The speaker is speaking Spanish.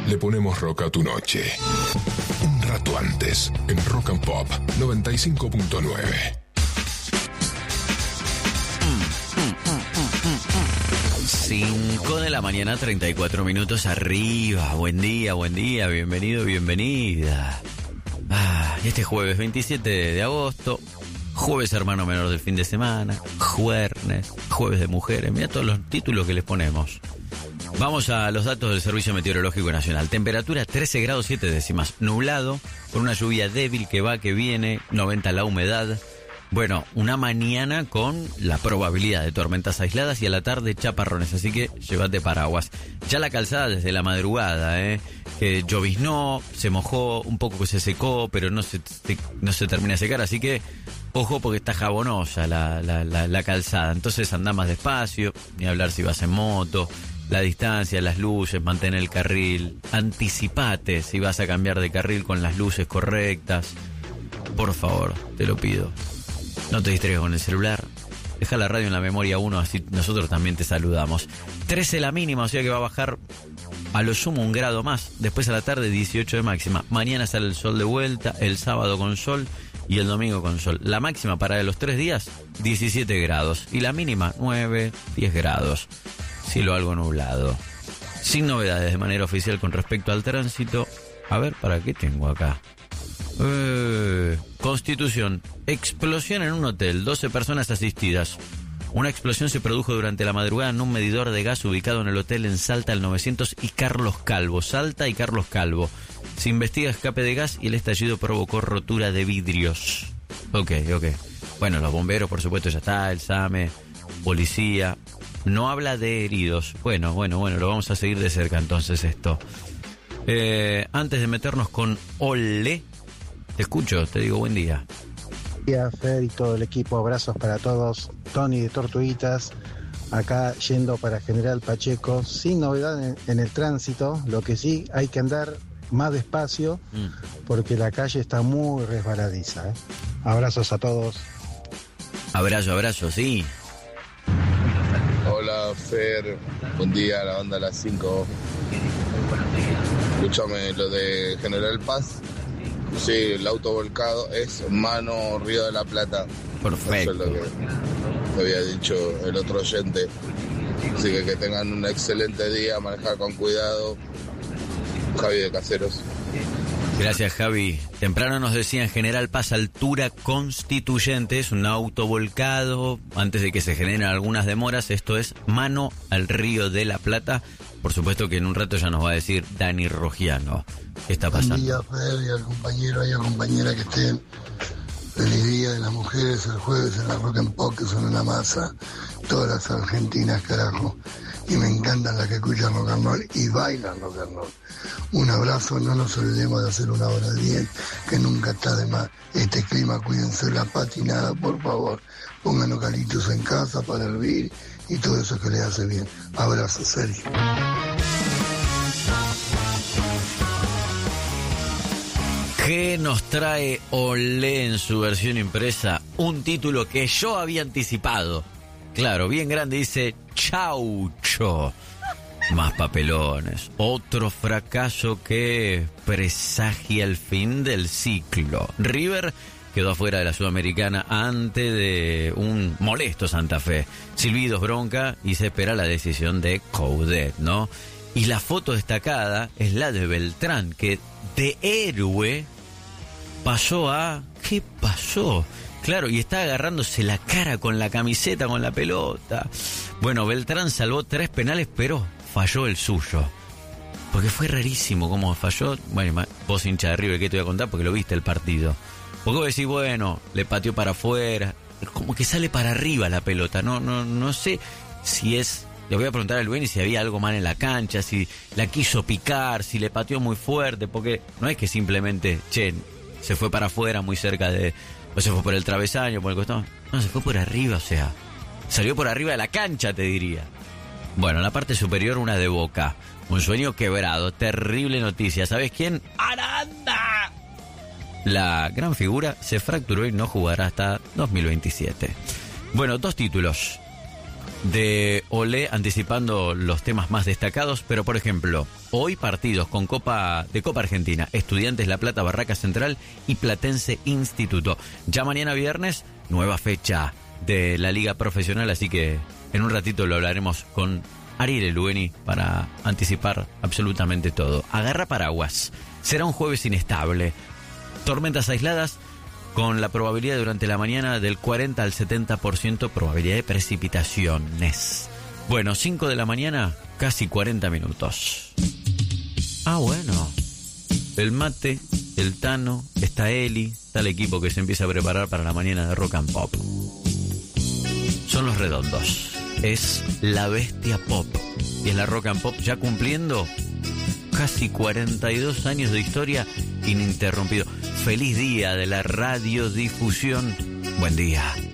le ponemos rock a tu noche. Un rato antes, en Rock and Pop 95.9. 5 de la mañana, 34 minutos arriba. Buen día, bienvenido, bienvenida. Este jueves 27 de agosto, jueves hermano menor del fin de semana, jueves de mujeres, mira todos los títulos que les ponemos. Vamos a los datos del Servicio Meteorológico Nacional. Temperatura 13 grados 7 décimas, nublado, con una lluvia débil que va, que viene, 90 la humedad. Bueno, una mañana con la probabilidad de tormentas aisladas y a la tarde chaparrones, así que llévate paraguas. Ya la calzada desde la madrugada, que lloviznó, se mojó, un poco que se secó, pero no se termina de secar, así que ojo porque está jabonosa la calzada. Entonces anda más despacio, ni hablar si vas en moto, la distancia, las luces, mantén el carril, anticipate si vas a cambiar de carril con las luces correctas. Por favor, te lo pido. No te distraigas con el celular. Deja la radio en la memoria 1, así nosotros también te saludamos. 13 la mínima, o sea que va a bajar a lo sumo 1 grado más. Después a la tarde 18 de máxima. Mañana sale el sol de vuelta, el sábado con sol y el domingo con sol. La máxima para los 3 días, 17 grados. Y la mínima, 9, 10 grados. Cielo algo nublado. Sin novedades de manera oficial con respecto al tránsito. A ver, ¿para qué tengo acá? Constitución. Explosión en un hotel, 12 personas asistidas. Una explosión se produjo durante la madrugada en un medidor de gas ubicado en el hotel en Salta, el 900 y Carlos Calvo. Salta y Carlos Calvo. Se investiga escape de gas y el estallido provocó rotura de vidrios. Ok. Bueno, los bomberos, por supuesto, ya está, el SAME, policía. No habla de heridos. Bueno, lo vamos a seguir de cerca entonces esto. Antes de meternos con Ole, te escucho, te digo buen día. Buen día, Fer y todo el equipo, abrazos para todos. Tony de Tortuguitas, acá yendo para General Pacheco, sin novedad en el tránsito, lo que sí hay que andar más despacio porque la calle está muy resbaladiza. Abrazos a todos. Abrazo, sí. Hola Fer, buen día, la banda a las 5. Escúchame lo de General Paz. Sí, el auto volcado es Mano Río de la Plata. Perfecto. Eso es lo que te había dicho el otro oyente. Así que tengan un excelente día, manejar con cuidado. Javi de Caseros. Gracias, Javi. Temprano nos decían General Paz, altura Constituyentes, un auto volcado. Antes de que se generen algunas demoras, esto es Mano al Río de la Plata. Por supuesto que en un rato ya nos va a decir Dani Rogiano qué está pasando. Buen día, Fer, y al compañero y a compañera que estén. Feliz Día de las Mujeres el jueves en la Rock and Pop, que son una masa. Todas las argentinas, carajo. Y me encantan las que escuchan rock and roll y bailan rock and roll. Un abrazo, no nos olvidemos de hacer una hora de bien, que nunca está de más. Este clima, cuídense la patinada, por favor. Pongan localitos en casa para hervir y todo eso que les hace bien. Abrazo, Sergio. ¿Qué nos trae Olé en su versión impresa? Un título que yo había anticipado. Claro, bien grande, dice Chaucho. Más papelones. Otro fracaso que presagia el fin del ciclo. River quedó afuera de la Sudamericana ante de un molesto Santa Fe. Silbidos, bronca y se espera la decisión de Coudet, ¿no? Y la foto destacada es la de Beltrán, que de héroe pasó a... ¿Qué pasó? Claro, y está agarrándose la cara con la camiseta, con la pelota. Bueno, Beltrán salvó 3 penales, pero falló el suyo. Porque fue rarísimo cómo falló. Bueno, vos hincha de River, ¿qué te voy a contar? Porque lo viste el partido. Porque vos decís, bueno, le pateó para afuera. Como que sale para arriba la pelota. No sé si es... Le voy a preguntar al Lueni si había algo mal en la cancha, si la quiso picar, si le pateó muy fuerte. Porque no es que simplemente, se fue para afuera muy cerca de... O se fue por el travesaño, por el costado. No, se fue por arriba, o sea... Salió por arriba de la cancha, te diría. Bueno, en la parte superior una de Boca. Un sueño quebrado. Terrible noticia. ¿Sabes quién? ¡Aranda! La gran figura se fracturó y no jugará hasta 2027. Bueno, 2 títulos. de Olé anticipando los temas más destacados, pero por ejemplo, hoy partidos con de Copa Argentina, Estudiantes La Plata, Barraca Central y Platense Instituto. Ya mañana viernes, nueva fecha de la Liga Profesional, así que en un ratito lo hablaremos con Ariel Elueni para anticipar absolutamente todo. Agarra paraguas, será un jueves inestable, tormentas aisladas, con la probabilidad durante la mañana del 40 al 70% probabilidad de precipitaciones. Bueno, 5 de la mañana, casi 40 minutos. Ah, bueno. El Mate, el Tano, está Eli, está el equipo que se empieza a preparar para la mañana de Rock and Pop. Son los Redondos. Es la bestia pop. Y es la Rock and Pop ya cumpliendo casi 42 años de historia ininterrumpido. Feliz día de la radiodifusión. Buen día.